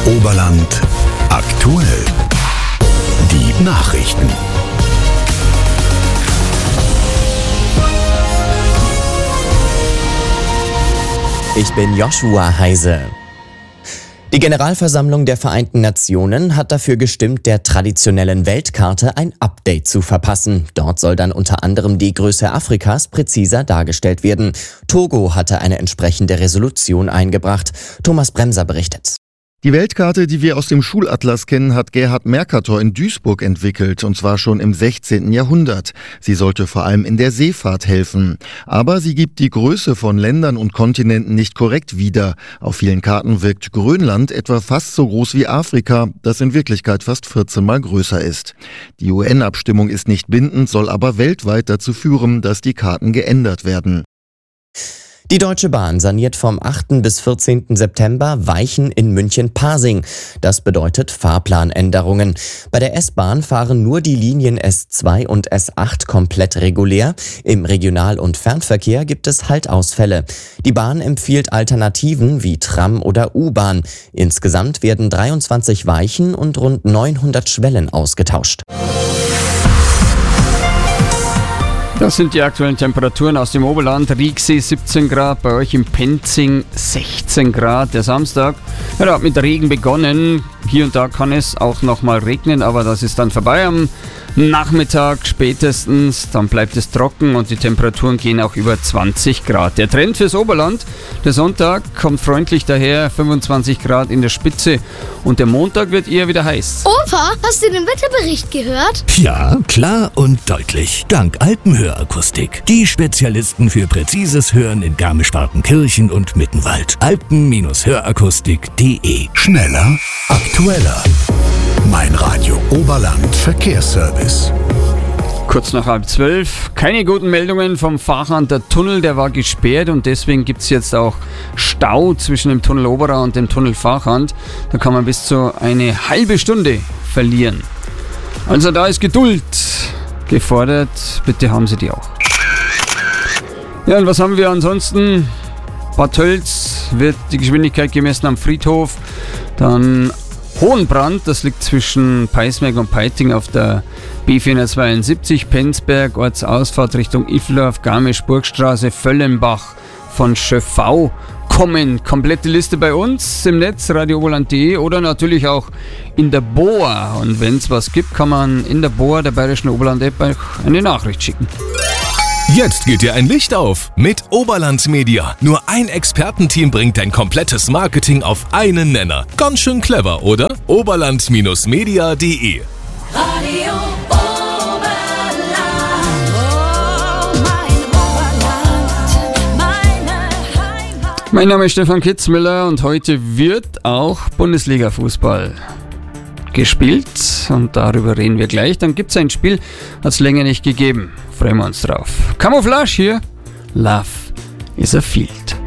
Oberland aktuell. Die Nachrichten. Ich bin Joshua Heise. Die Generalversammlung der Vereinten Nationen hat dafür gestimmt, der traditionellen Weltkarte ein Update zu verpassen. Dort soll dann unter anderem die Größe Afrikas präziser dargestellt werden. Togo hatte eine entsprechende Resolution eingebracht. Thomas Bremser berichtet. Die Weltkarte, die wir aus dem Schulatlas kennen, hat Gerhard Mercator in Duisburg entwickelt, und zwar schon im 16. Jahrhundert. Sie sollte vor allem in der Seefahrt helfen. Aber sie gibt die Größe von Ländern und Kontinenten nicht korrekt wieder. Auf vielen Karten wirkt Grönland etwa fast so groß wie Afrika, das in Wirklichkeit fast 14 Mal größer ist. Die UN-Abstimmung ist nicht bindend, soll aber weltweit dazu führen, dass die Karten geändert werden. Die Deutsche Bahn saniert vom 8. bis 14. September Weichen in München-Pasing. Das bedeutet Fahrplanänderungen. Bei der S-Bahn fahren nur die Linien S2 und S8 komplett regulär. Im Regional- und Fernverkehr gibt es Haltausfälle. Die Bahn empfiehlt Alternativen wie Tram oder U-Bahn. Insgesamt werden 23 Weichen und rund 900 Schwellen ausgetauscht. Das sind die aktuellen Temperaturen aus dem Oberland. Rieksee 17 Grad, bei euch im Penzing 16 Grad. Der Samstag hat mit Regen begonnen. Hier und da kann es auch nochmal regnen, aber das ist dann vorbei am Nachmittag spätestens. Dann bleibt es trocken und die Temperaturen gehen auch über 20 Grad. Der Trend fürs Oberland, der Sonntag kommt freundlich daher, 25 Grad in der Spitze, und der Montag wird eher wieder heiß. Opa, hast du den Wetterbericht gehört? Ja, klar und deutlich. Dank Alpenhörakustik. Die Spezialisten für präzises Hören in Garmisch-Partenkirchen und Mittenwald. Alpen-Hörakustik.de. Schneller, aktueller. Mein Radio Oberland Verkehrsservice. Kurz nach 11:30. Keine guten Meldungen vom Fahrrad. Der Tunnel, der war gesperrt, und deswegen gibt es jetzt auch Stau zwischen dem Tunnel Oberer und dem Tunnel Fahrrad. Da kann man bis zu eine halbe Stunde verlieren. Also da ist Geduld gefordert. Bitte haben Sie die auch. Ja, und was haben wir ansonsten? Bad Tölz wird die Geschwindigkeit gemessen am Friedhof. Dann Hohenbrand, das liegt zwischen Peismerk und Peiting auf der B472, Penzberg, Ortsausfahrt Richtung Iffeldorf, Garmisch-Burgstraße, Völlenbach von Schöffau kommen. Komplette Liste bei uns im Netz, radiooberland.de, oder natürlich auch in der BOA. Und wenn es was gibt, kann man in der BOA, der Bayerischen Oberland-App, auch eine Nachricht schicken. Jetzt geht dir ein Licht auf mit Oberland Media. Nur ein Expertenteam bringt dein komplettes Marketing auf einen Nenner. Ganz schön clever, oder? Oberland-media.de. Radio Oberland, oh, mein Oberland, meine Heimat. Mein Name ist Stefan Kitzmüller und heute wird auch Bundesliga-Fußball gespielt, und darüber reden wir gleich. Dann gibt es ein Spiel, hat es länger nicht gegeben. Freuen wir uns drauf. Camouflage hier. Love is a Field.